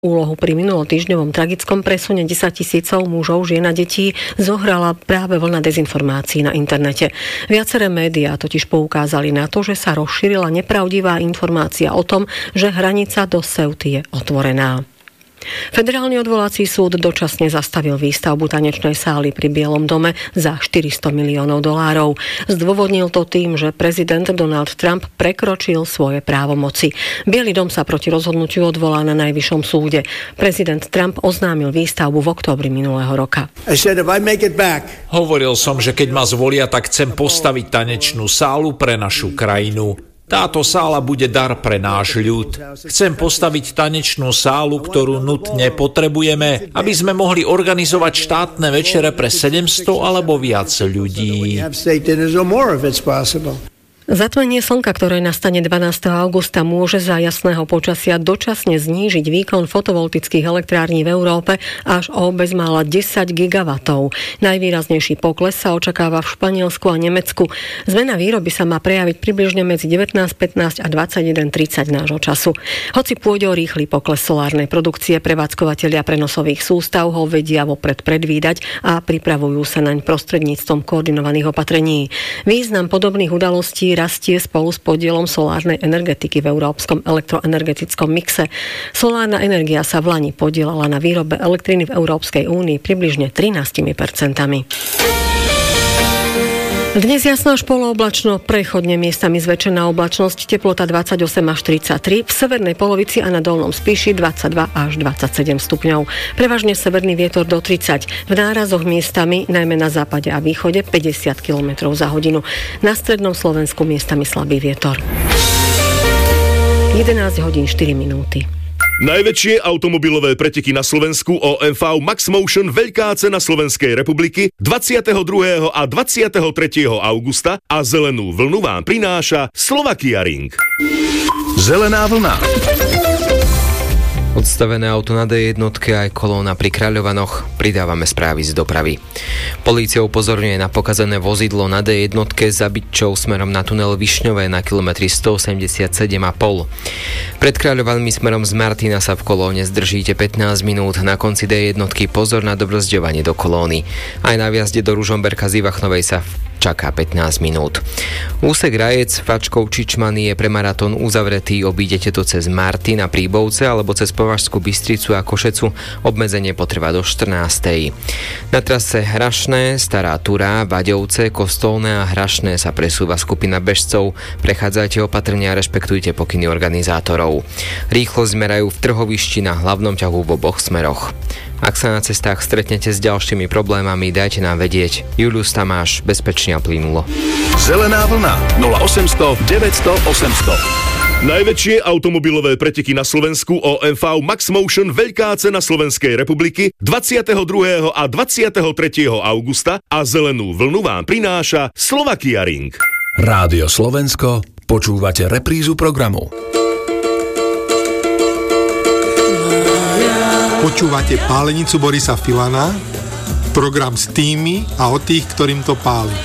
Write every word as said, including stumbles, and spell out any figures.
Úlohu pri minulotýždňovom tragickom presune desaťtisícov mužov, žien a detí zohrala práve vlna dezinformácií na internete. Viaceré médiá totiž poukázali na to, že sa rozšírila nepravdivá informácia o tom, že hranica do Ceuty je otvorená. Federálny odvolací súd dočasne zastavil výstavbu tanečnej sály pri Bielom dome za štyristo miliónov dolárov. Zdôvodnil to tým, že prezident Donald Trump prekročil svoje právomoci. Biely dom sa proti rozhodnutiu odvolá na najvyššom súde. Prezident Trump oznámil výstavbu v októbri minulého roka. Hovoril som, že keď ma zvolia, tak chcem postaviť tanečnú sálu pre našu krajinu. Táto sála bude dar pre náš ľud. Chcem postaviť tanečnú sálu, ktorú nutne potrebujeme, aby sme mohli organizovať štátne večere pre sedemsto alebo viac ľudí. Zatmenie slnka, ktoré nastane dvanásteho augusta, môže za jasného počasia dočasne znížiť výkon fotovoltických elektrární v Európe až o bezmála desať gigawattov. Najvýraznejší pokles sa očakáva v Španielsku a Nemecku. Zmena výroby sa má prejaviť približne medzi devätnásť pätnásť a dvadsaťjeden tridsať nášho času. Hoci pôjde o rýchly pokles solárnej produkcie, prevádzkovatelia prenosových sústav ho vedia vopred predvídať a pripravujú sa naň prostredníctvom koordinovaných opatrení. Význam podobných udalostí rastie spolu s podielom solárnej energetiky v európskom elektroenergetickom mixe. Solárna energia sa v lani podielala na výrobe elektriny v Európskej únii približne trinásť percent. Dnes jasno až polooblačno, prechodne miestami zväčšená oblačnosť, teplota dvadsaťosem až tridsaťtri, v severnej polovici a na dolnom Spíši dvadsaťdva až dvadsaťsedem stupňov. Prevažne severný vietor do tridsať, v nárazoch miestami, najmä na západe a východe, päťdesiat kilometrov za hodinu. Na strednom Slovensku miestami slabý vietor. jedenásť hodín štyri minúty. Najväčšie automobilové preteky na Slovensku ó em vé Max Motion Veľká cena Slovenskej republiky dvadsiateho druhého a dvadsiateho tretieho augusta a zelenú vlnu vám prináša Slovakia Ring. Zelená vlna. Odstavené auto na dé jednotke aj kolóna pri Kráľovanoch. Pridávame správy z dopravy. Polícia upozorňuje na pokazané vozidlo na dé jednotke za Bytčou smerom na tunel Višňové na kilometri stoosemdesiatsedem a pol. Pred Kráľovanmi smerom z Martina sa v kolóne zdržíte pätnásť minút. Na konci dé jednotky pozor na dobrzďovanie do kolóny. Aj na vjazde do Ružomberka z Ivachnovej sa čaká pätnásť minút. Úsek Rajec, Fačkov, Čičmany je pre maratón uzavretý. Obídete to cez Martin a Príbovce alebo cez Považskú Bystricu a Košecu. Obmedzenie potrvá do štrnástej. Na trase Hrašné, Stará Turá, Vaďovce, Kostolné a Hrašné sa presúva skupina bežcov. Prechádzajte opatrne a rešpektujte pokyny organizátorov. Rýchlosť merajú v Trhovišti na hlavnom ťahu v oboch smeroch. Ak sa na cestách stretnete s ďalšími problémami, dajte nám vedieť. Julius Tamáš, bezpečne a plynulo. Zelená vlna nula osemsto deväťsto osemsto. Najväčšie automobilové preteky na Slovensku ó em vé Max Motion Veľká cena Slovenskej republiky dvadsiateho druhého a dvadsiateho tretieho augusta a zelenú vlnu vám prináša Slovakia Ring. Rádio Slovensko, počúvate reprízu programu. Počúvate Pálenicu Borisa Filana, program s tými a o tých, ktorým to páli.